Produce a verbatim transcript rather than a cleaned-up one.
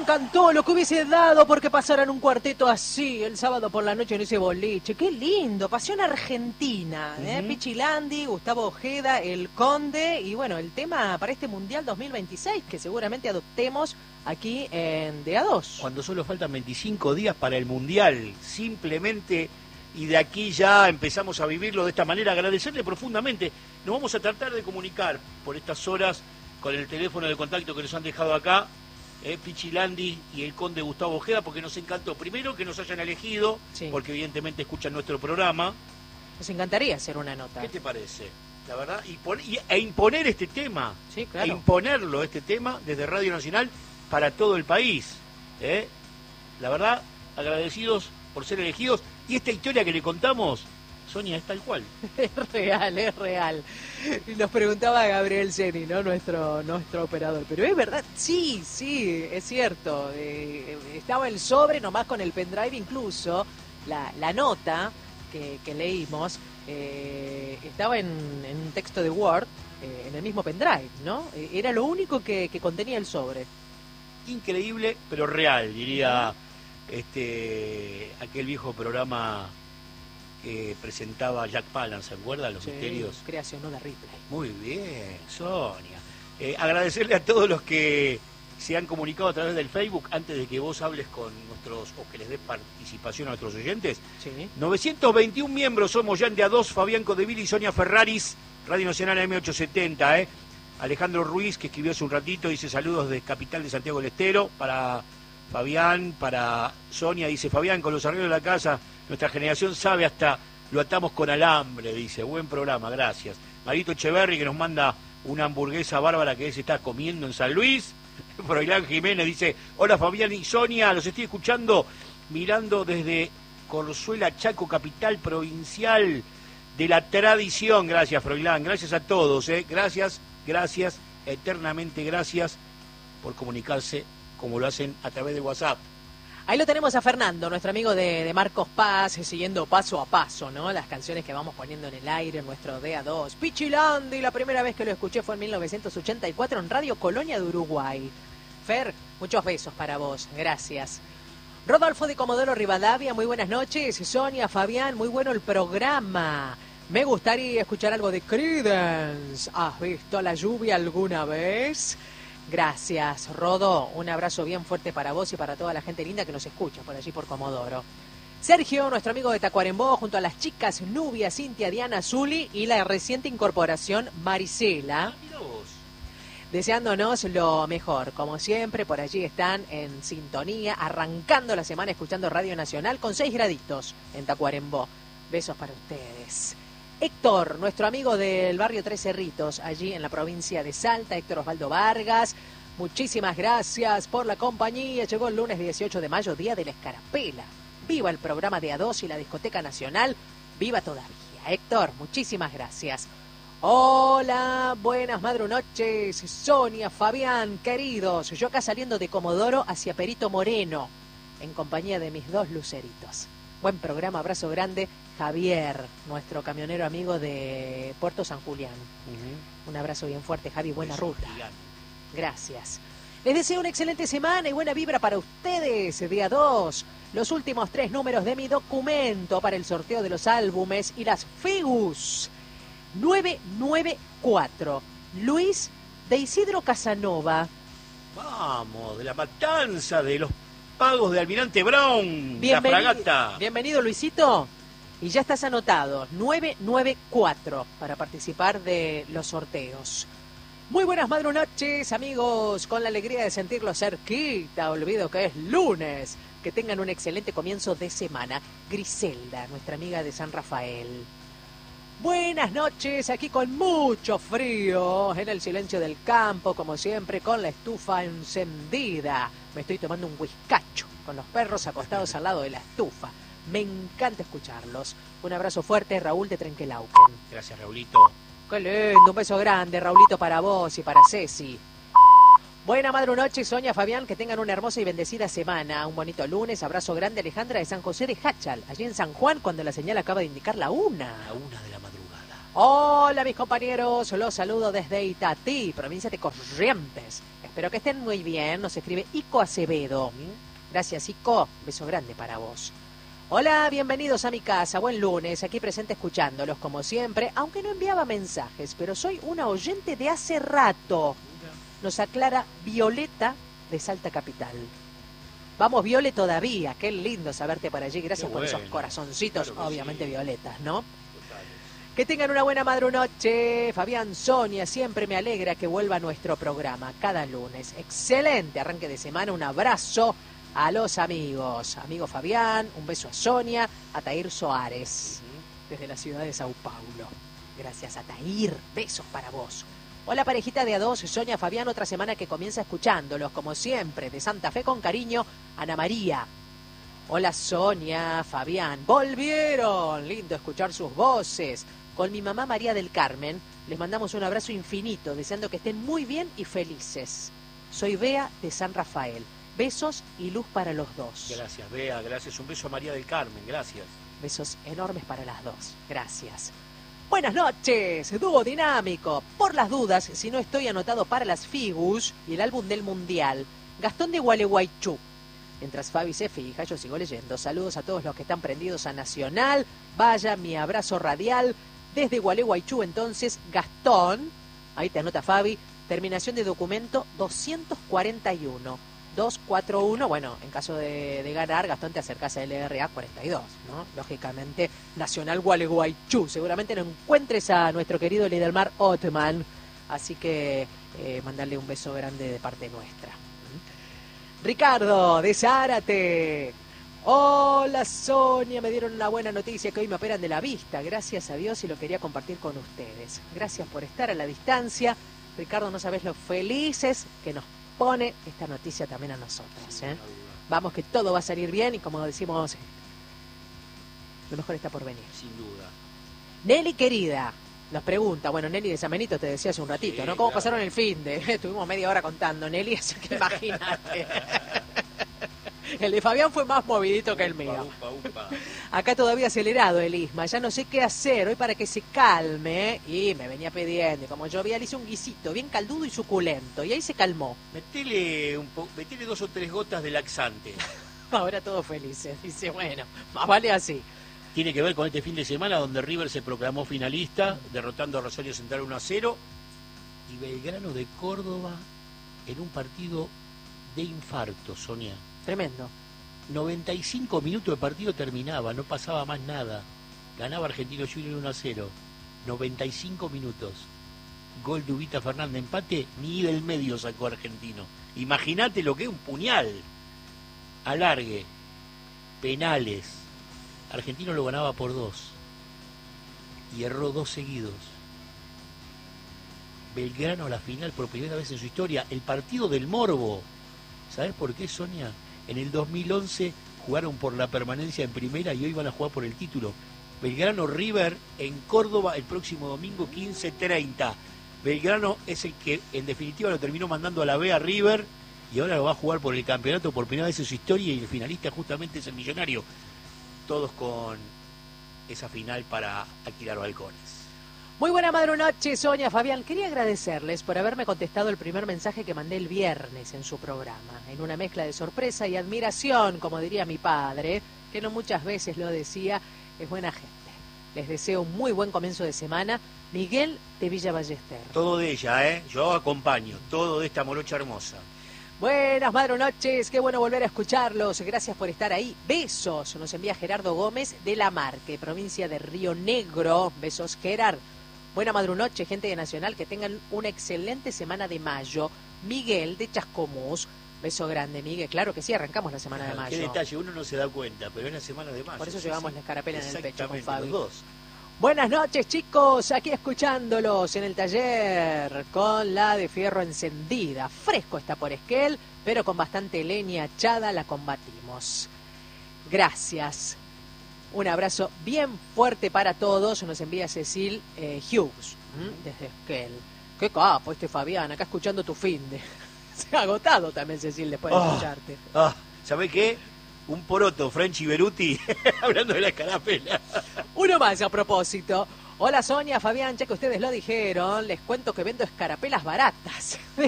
encantó lo que hubiese dado porque pasaran un cuarteto así el sábado por la noche en ese boliche. Qué lindo, pasión argentina, ¿eh? Uh-huh. Pichi Landi, Gustavo Ojeda, El Conde y bueno, el tema para este Mundial dos mil veintiséis que seguramente adoptemos aquí en D A dos. Cuando solo faltan veinticinco días para el Mundial, simplemente, y de aquí ya empezamos a vivirlo de esta manera, agradecerle profundamente. Nos vamos a tratar de comunicar por estas horas con el teléfono de contacto que nos han dejado acá, eh, Pichi Landi y el Conde Gustavo Ojeda, porque nos encantó, primero, que nos hayan elegido, sí, porque evidentemente escuchan nuestro programa. Nos encantaría hacer una nota. ¿Qué te parece? La verdad, y, pon, y e imponer este tema, sí, claro, e imponerlo, este tema, desde Radio Nacional para todo el país. ¿eh? La verdad, agradecidos por ser elegidos. Y esta historia que le contamos, Sonia, es tal cual. Es real, es real. Nos preguntaba Gabriel Seni, ¿no? Nuestro, nuestro operador. Pero es verdad, sí, sí, es cierto. Eh, estaba el sobre, nomás con el pendrive, incluso la, la nota que, que leímos, eh, estaba en, en un texto de Word, eh, en el mismo pendrive, ¿no? Eh, era lo único que, que contenía el sobre. Increíble, pero real, diría este aquel viejo programa que presentaba Jack Palance, ¿se acuerdan? Los sí, misterios. Creación, no de Ripley. Muy bien, Sonia. Eh, agradecerle a todos los que se han comunicado a través del Facebook, antes de que vos hables con nuestros, o que les des participación a nuestros oyentes. Sí. novecientos veintiún miembros somos ya en D A dos, Fabián Codeville y Sonia Ferraris, Radio Nacional M ochocientos setenta, ¿eh? Alejandro Ruiz, que escribió hace un ratito, dice saludos de Capital de Santiago del Estero, para Fabián, para Sonia, dice Fabián, con los arreglos de la casa, nuestra generación sabe hasta lo atamos con alambre, dice, buen programa, gracias. Marito Echeverri, que nos manda una hamburguesa bárbara que él se está comiendo en San Luis. Froilán Jiménez dice, hola Fabián y Sonia, los estoy escuchando, mirando desde Corzuela, Chaco, capital provincial de la tradición. Gracias, Froilán, gracias a todos, ¿eh? gracias, gracias, eternamente gracias por comunicarse como lo hacen a través de WhatsApp. Ahí lo tenemos a Fernando, nuestro amigo de, de Marcos Paz, siguiendo paso a paso, ¿no? Las canciones que vamos poniendo en el aire en nuestro D A dos. Pichi Landi, la primera vez que lo escuché fue en mil novecientos ochenta y cuatro en Radio Colonia de Uruguay. Fer, muchos besos para vos, gracias. Rodolfo de Comodoro Rivadavia, muy buenas noches. Sonia, Fabián, muy bueno el programa. Me gustaría escuchar algo de Creedence. ¿Has visto la lluvia alguna vez? Gracias, Rodo. Un abrazo bien fuerte para vos y para toda la gente linda que nos escucha por allí por Comodoro. Sergio, nuestro amigo de Tacuarembó, junto a las chicas Nubia, Cintia, Diana, Zuli y la reciente incorporación Marisela. Deseándonos lo mejor. Como siempre, por allí están en sintonía, arrancando la semana escuchando Radio Nacional con seis graditos en Tacuarembó. Besos para ustedes. Héctor, nuestro amigo del barrio Tres Cerritos, allí en la provincia de Salta, Héctor Osvaldo Vargas, muchísimas gracias por la compañía. Llegó el lunes dieciocho de mayo, día de la Escarapela. Viva el programa de A dos y la Discoteca Nacional, viva todavía. Héctor, muchísimas gracias. Hola, buenas madrunoches, Sonia, Fabián, queridos. Yo acá saliendo de Comodoro hacia Perito Moreno, en compañía de mis dos luceritos. Buen programa, abrazo grande. Javier, nuestro camionero amigo de Puerto San Julián. Uh-huh. Un abrazo bien fuerte, Javi, buena Eso, ruta. Gigante. Gracias. Les deseo una excelente semana y buena vibra para ustedes. Día dos, los últimos tres números de mi documento para el sorteo de los álbumes y las Figus. nueve nueve cuatro. Luis de Isidro Casanova. Vamos, de la matanza de los pagos de Almirante Brown, Bienveni- la fragata. Bienvenido, Luisito. Y ya estás anotado, nueve nueve cuatro, para participar de los sorteos. Muy buenas madrunoches, amigos, con la alegría de sentirlos cerquita. Olvido que es lunes. Que tengan un excelente comienzo de semana. Griselda, nuestra amiga de San Rafael. Buenas noches, aquí con mucho frío, en el silencio del campo, como siempre, con la estufa encendida. Me estoy tomando un whiskacho, con los perros acostados al lado de la estufa. Me encanta escucharlos. Un abrazo fuerte, Raúl de Trenquelauquen. Gracias, Raulito. Qué lindo, un beso grande, Raulito, para vos y para Ceci. Buena madrunoche, Sonia, Fabián, que tengan una hermosa y bendecida semana. Un bonito lunes, abrazo grande, Alejandra de San José de Hachal, allí en San Juan, cuando la señal acaba de indicar la una. La una de la madrugada. Hola, mis compañeros, los saludo desde Itatí, provincia de Corrientes. Espero que estén muy bien. Nos escribe Ico Acevedo. Gracias, Ico. Beso grande para vos. Hola, bienvenidos a mi casa. Buen lunes. Aquí presente escuchándolos como siempre, aunque no enviaba mensajes, pero soy una oyente de hace rato. Nos aclara Violeta de Salta Capital. Vamos, Viole, todavía. Qué lindo saberte por allí. Gracias Qué por bueno. esos corazoncitos, Claro que obviamente sí. violetas, ¿no? Total. Que tengan una buena madrunoche. Fabián, Sonia, siempre me alegra que vuelva a nuestro programa cada lunes. Excelente arranque de semana. Un abrazo a los amigos. Amigo Fabián, un beso a Sonia, a Tair Soares, desde la ciudad de Sao Paulo. Gracias a Tair. Besos para vos. Hola, parejita de a dos, Sonia, Fabián, otra semana que comienza escuchándolos, como siempre, de Santa Fe con cariño, Ana María. Hola, Sonia, Fabián, volvieron, lindo escuchar sus voces. Con mi mamá María del Carmen, les mandamos un abrazo infinito, deseando que estén muy bien y felices. Soy Bea de San Rafael, besos y luz para los dos. Gracias, Bea, gracias. Un beso a María del Carmen, gracias. Besos enormes para las dos, gracias. Buenas noches, dúo dinámico. Por las dudas, si no estoy anotado para las Figus y el álbum del Mundial, Gastón de Gualeguaychú. Mientras Fabi se fija, yo sigo leyendo. Saludos a todos los que están prendidos a Nacional. Vaya mi abrazo radial desde Gualeguaychú. Entonces, Gastón, ahí te anota Fabi, terminación de documento doscientos cuarenta y uno. doscientos cuarenta y uno, bueno, en caso de, de ganar, Gastón, te acercás a L R A cuarenta y dos, ¿no? Lógicamente, Nacional Gualeguaychú. Seguramente no encuentres a nuestro querido Lidelmar Ottman, así que eh, mandarle un beso grande de parte nuestra. ¿Mm? Ricardo, de Zárate. Hola, Sonia, me dieron una buena noticia que hoy me operan de la vista, gracias a Dios, y lo quería compartir con ustedes. Gracias por estar a la distancia. Ricardo, no sabés lo felices que nos pone esta noticia también a nosotros, ¿eh? Vamos, que todo va a salir bien y, como decimos, lo mejor está por venir. Sin duda. Nelly, querida, nos pregunta, bueno, Nelly de San Benito te decía hace un ratito, Sí, ¿no? ¿Cómo claro. pasaron el fin de? Estuvimos media hora contando, Nelly, así que imagínate. El de Fabián fue más movidito que el mío. Upa, upa, upa. Acá todavía acelerado el Isma, ya no sé qué hacer hoy para que se calme, ¿eh? Y me venía pidiendo, y como yo vi, le hice un guisito bien caldudo y suculento, y ahí se calmó. Metele, un po- metele dos o tres gotas de laxante. Ahora todos felices, dice, bueno, más vale así. Tiene que ver con este fin de semana donde River se proclamó finalista, derrotando a Rosario Central uno a cero, y Belgrano de Córdoba en un partido de infarto, Sonia. Tremendo. noventa y cinco minutos de partido terminaba, no pasaba más nada. Ganaba Argentino Junior uno a cero. noventa y cinco minutos. Gol de Ubita Fernández, empate, ni del medio sacó Argentino. Imagínate lo que es un puñal. Alargue, penales. Argentino lo ganaba por dos. Y erró dos seguidos. Belgrano a la final por primera vez en su historia. El partido del morbo. ¿Sabes por qué, Sonia? En el dos mil once jugaron por la permanencia en primera y hoy van a jugar por el título. Belgrano River en Córdoba el próximo domingo quince treinta. Belgrano es el que en definitiva lo terminó mandando a la B a River y ahora lo va a jugar por el campeonato por primera vez en su historia, y el finalista justamente es el Millonario. Todos con esa final para alquilar balcones. Muy buena madrunoche, Sonia, Fabián. Quería agradecerles por haberme contestado el primer mensaje que mandé el viernes en su programa, en una mezcla de sorpresa y admiración, como diría mi padre, que no muchas veces lo decía, es buena gente. Les deseo un muy buen comienzo de semana. Miguel de Villa Ballester. Todo de ella, ¿eh? Yo acompaño, todo de esta morocha hermosa. Buenas madrunoches, qué bueno volver a escucharlos. Gracias por estar ahí. Besos, nos envía Gerardo Gómez de La Marque, provincia de Río Negro. Besos, Gerard. Buena madrunoche, gente de Nacional, que tengan una excelente semana de mayo. Miguel de Chascomús. Beso grande, Miguel. Claro que sí, arrancamos la semana de mayo. Qué detalle, uno no se da cuenta, pero es la semana de mayo. Por eso sí, llevamos sí. la escarapela en el pecho con Exactamente, Fabi. los dos. Buenas noches, chicos, aquí escuchándolos en el taller con la de fierro encendida. Fresco está por Esquel, pero con bastante leña echada la combatimos. Gracias. Un abrazo bien fuerte para todos. Nos envía Cecil eh, Hughes, ¿m? desde Esquel. Qué capo este Fabián, acá escuchando tu finde. Se ha agotado también Cecil después de Oh. escucharte. Ah, ¿sabés qué? Un poroto, Franchi Beruti, hablando de la escarapela. Uno más a propósito. Hola Sonia, Fabián, ya que ustedes lo dijeron, les cuento que vendo escarapelas baratas de